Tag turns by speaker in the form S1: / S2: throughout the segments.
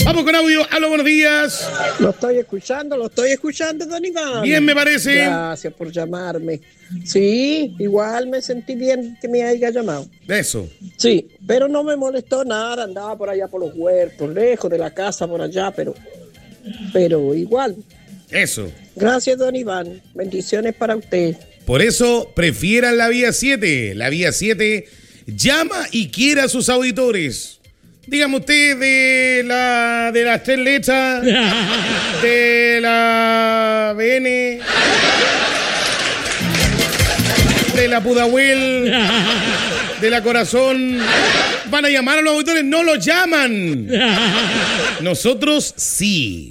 S1: Vamos con audio. Aló, buenos días.
S2: Lo estoy escuchando, don Iván.
S1: Bien, me parece.
S2: Gracias por llamarme. Sí, igual me sentí bien que me haya llamado.
S1: Eso.
S2: Sí, pero no me molestó nada, andaba por allá por los huertos, lejos de la casa, por allá, pero igual.
S1: Eso.
S2: Gracias, don Iván. Bendiciones para usted.
S1: Por eso, prefieran la Vía 7. La Vía 7 llama y quiere a sus auditores. Dígame usted de las 3 letras, de la BN, de la Pudahuel, de la Corazón. Van a llamar a los auditores, no los llaman. Nosotros sí.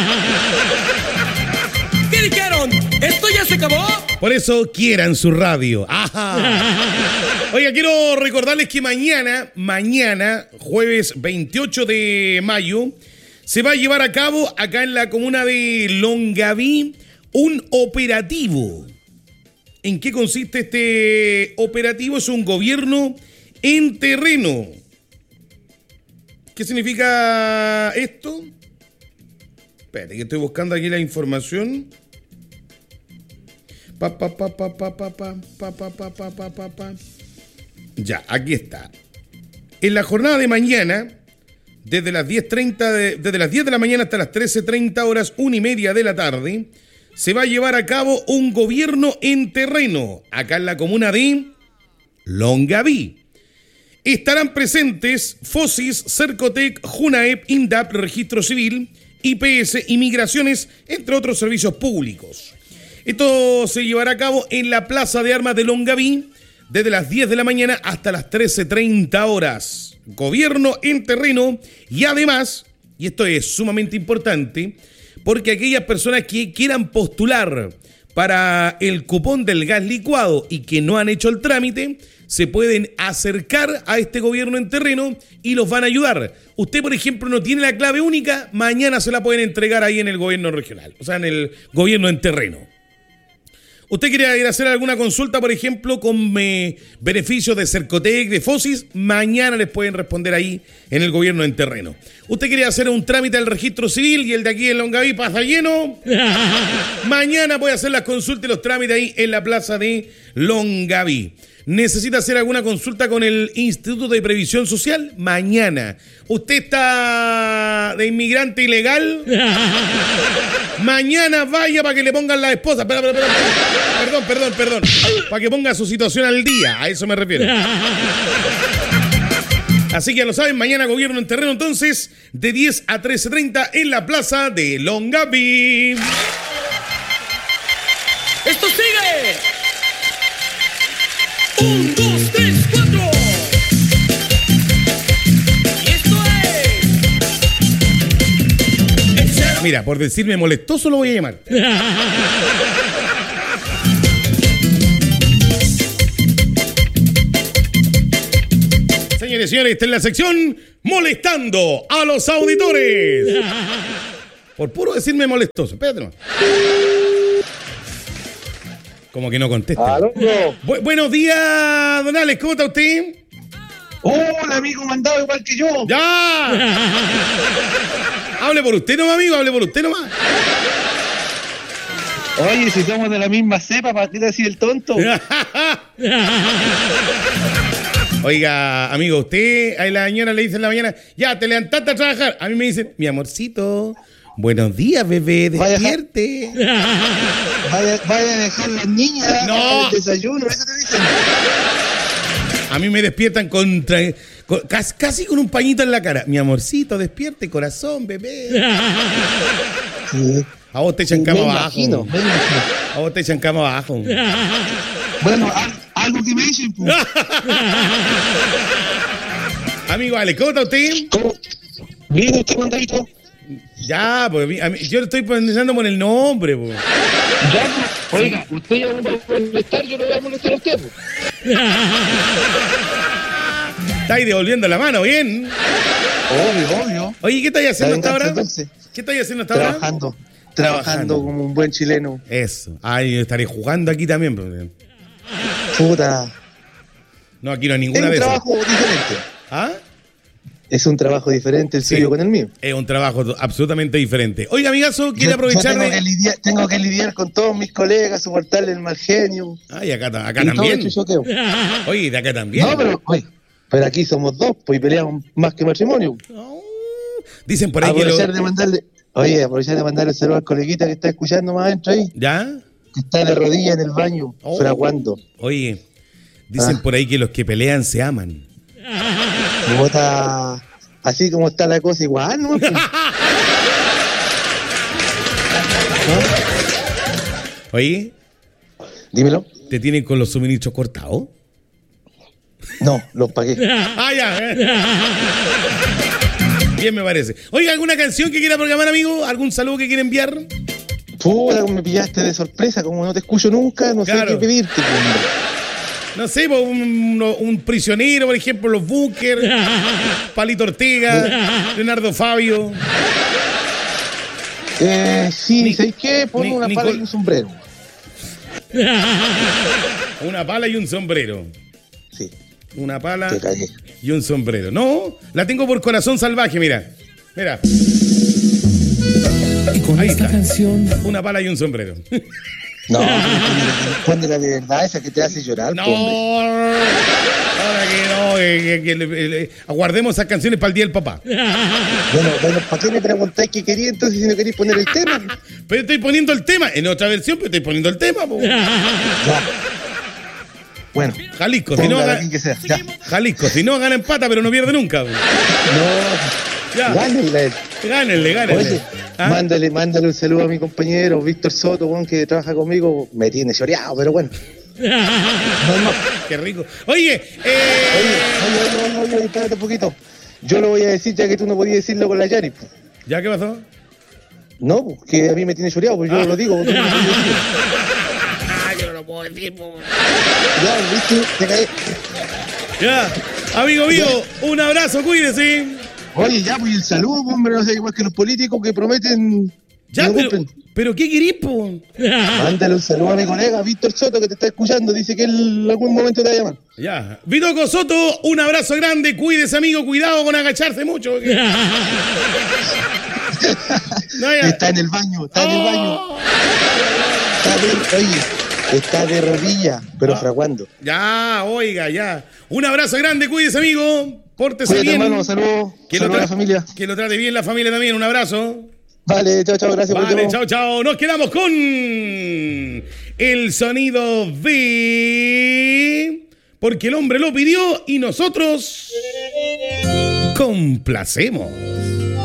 S3: ¿Qué dijeron? ¿Esto ya se acabó?
S1: Por eso quieran su radio. ¡Ajá! Oiga, quiero recordarles que mañana, jueves 28 de mayo, se va a llevar a cabo acá en la comuna de Longaví un operativo. ¿En qué consiste este operativo? Es un gobierno en terreno. ¿Qué significa esto? Espérate, que estoy buscando aquí la información. Ya, aquí está. En la jornada de mañana, desde las 10:30 desde las 10 de la mañana hasta las 13:30 horas, 1:30 de la tarde, se va a llevar a cabo un gobierno en terreno, acá en la comuna de Longaví. Estarán presentes FOSIS, Cercotec, Junaep, INDAP, Registro Civil, IPS, Inmigraciones, entre otros servicios públicos. Esto se llevará a cabo en la Plaza de Armas de Longaví desde las 10 de la mañana hasta las 13:30 horas. Gobierno en terreno y además, y esto es sumamente importante, porque aquellas personas que quieran postular para el cupón del gas licuado y que no han hecho el trámite, se pueden acercar a este gobierno en terreno y los van a ayudar. Usted, por ejemplo, no tiene la clave única, mañana se la pueden entregar ahí en el gobierno regional, o sea, en el gobierno en terreno. ¿Usted quiere ir a hacer alguna consulta, por ejemplo, con beneficios de Cercotec, de FOSIS? Mañana les pueden responder ahí en el gobierno en terreno. ¿Usted quiere hacer un trámite al registro civil y el de aquí en Longaví pasa lleno? Mañana voy a hacer las consultas y los trámites ahí en la plaza de Longaví. ¿Necesita hacer alguna consulta con el Instituto de Previsión Social? Mañana. ¿Usted está de inmigrante ilegal? Mañana vaya para que le pongan la esposa. Perdón. Para que ponga su situación al día. A eso me refiero. Así que ya lo saben, mañana gobierno en terreno entonces, de 10 a 13:30 en la plaza de Longaví.
S3: ¡Esto sigue! 1, 2, 3, 4. Y esto es...
S1: Mira, por decirme molestoso lo voy a llamar. Señores y señores, esta es la sección Molestando a los Auditores. Por puro decirme molestoso. Espérate nomás. Como que no contesta. Buenos días, don Alex, ¿cómo está usted?
S4: Hola, amigo, mandado igual que yo.
S1: ¡Ya! Hable por usted nomás, amigo, hable por usted nomás.
S4: Oye, si somos de la misma cepa, ¿para qué te decir el tonto?
S1: Oiga, amigo, usted, a la señora le dice en la mañana, ya, te levantaste a trabajar. A mí me dicen, mi amorcito, buenos días, bebé, despierte.
S4: Vaya a dejar las niñas
S1: no.
S4: el desayuno, eso te dicen.
S1: A mí me despiertan casi con un pañito en la cara. Mi amorcito, despierte, corazón, bebé.
S4: Sí.
S1: A vos te echan cama abajo.
S4: Me imagino.
S1: A vos te echan cama abajo.
S4: Bueno, algo que me dicen, pues.
S1: Amigo Alex, ¿cómo está usted?
S4: ¿Cómo? Bien, usted, mandadito.
S1: Ya, pues yo le estoy pensando por el nombre, pues.
S4: Ya, pues. Oiga, usted ya no va a molestar, yo no voy a molestar a usted, pues.
S1: Estáis devolviendo la mano, bien.
S4: Obvio.
S1: Oye, ¿qué estáis haciendo hasta ahora? ¿Qué estáis haciendo hasta ahora?
S4: Trabajando como un buen chileno.
S1: Eso. Ay, estaré jugando aquí también. Pues.
S4: Puta.
S1: No, aquí no hay ninguna de esas.
S4: Es un trabajo diferente.
S1: ¿Ah?
S5: Es un trabajo diferente el
S1: Sí.
S5: suyo con el mío.
S1: Es un trabajo absolutamente diferente. Oiga, amigazo, quiere
S5: Yo
S1: aprovechar
S5: tengo que lidiar con todos mis colegas, soportarle el mal genio.
S1: Ay, acá
S5: y todo
S1: también.
S5: el chuchoqueo.
S1: Oye, de acá también.
S5: No, pero aquí somos dos, pues y peleamos más que matrimonio.
S1: No. Dicen por ahí que
S5: Aprovechar de mandarle el saludo al coleguita que está escuchando más adentro ahí,
S1: ¿Ya?
S5: que está de rodillas en el baño,
S1: Oh.
S5: fraguando.
S1: Oye, dicen por ahí que los que pelean se aman.
S5: Como está, así como está la cosa, igual, ¿no? Pues,
S1: Oye,
S5: dímelo.
S1: ¿te tienen con los suministros cortados?
S5: No, los pagué.
S1: Ah, ya. Bien, me parece. Oiga, ¿alguna canción que quiera programar, amigo? ¿Algún saludo que quiera enviar?
S5: Puta, me pillaste de sorpresa, como no te escucho nunca, no
S1: Claro.
S5: sé qué pedirte. Pues.
S1: No sé, po, un prisionero, por ejemplo, los Bunkers, Palito Ortega, Leonardo Fabio.
S5: Sí,
S1: Ni-
S5: ¿sabes qué? Ponme
S1: ni-
S5: una pala y un sombrero.
S1: Una pala y un sombrero.
S5: Sí,
S1: Una pala
S5: te cagué.
S1: y un sombrero. No, la tengo por Corazón Salvaje, mira. Mira,
S3: Y con
S1: Ahí
S3: esta
S1: está.
S3: canción
S1: una pala y un sombrero.
S5: No, ponle la de verdad, esa que te hace llorar.
S1: No,
S5: po, hombre.
S1: ahora que no, aguardemos esas canciones para el Día del Papá.
S5: Bueno, ¿para qué me preguntáis qué quería entonces si no queréis poner el tema?
S1: Pero estoy poniendo el tema, en otra versión, pero estoy poniendo el tema, po.
S5: Ya. Bueno,
S1: Jalisco, si no
S5: póngala
S1: gana,
S5: aquí que sea. Ya.
S1: Jalisco, si no gana empata, pero no pierde nunca. Po.
S5: No,
S1: Ya,
S5: gánenla.
S1: gánenle.
S5: Oye,
S1: ¿Ah?
S5: mándale un saludo a mi compañero Víctor Soto, weón, que trabaja conmigo. Me tiene choreado, pero bueno. No hay más.
S1: Qué rico. Oye,
S5: Oye, espérate un poquito. Yo lo voy a decir ya que tú no podías decirlo con la Yari. Pues.
S1: ¿ya qué pasó?
S5: No, pues, que a mí me tiene choreado, pues yo lo digo. Tú no lo puedes decir.
S1: Yo no lo puedo decir, po.
S5: Ya, viste, te caí.
S1: Ya, amigo mío, un abrazo, cuídese.
S5: Oye, ya, pues y el saludo, pues, hombre, no sé, igual que los políticos que prometen.
S1: Ya,
S5: no
S1: pero,
S5: cumplen.
S1: pero ¿qué querís, po?
S5: Mándale un saludo a mi colega Víctor Soto que te está escuchando. Dice que él en algún momento te va a llamar.
S1: Ya. Vitoco Soto, un abrazo grande, cuídese, amigo, cuidado con agacharse mucho. No, ya.
S5: Está en el baño, está en el baño.
S1: Oh.
S5: Está de rodillas, pero fraguando.
S1: Ya, oiga, ya. Un abrazo grande, cuídese, amigo. Pórtese
S5: Cuídate,
S1: bien.
S5: hermano, saludos.
S1: Que lo
S5: Saludos a la
S1: tra-
S5: familia.
S1: Que lo trate bien la familia también. Un abrazo.
S5: Vale, chao, gracias por
S1: Vale,
S5: todo.
S1: chao, chao. Nos quedamos con el sonido de... Porque el hombre lo pidió y nosotros complacemos.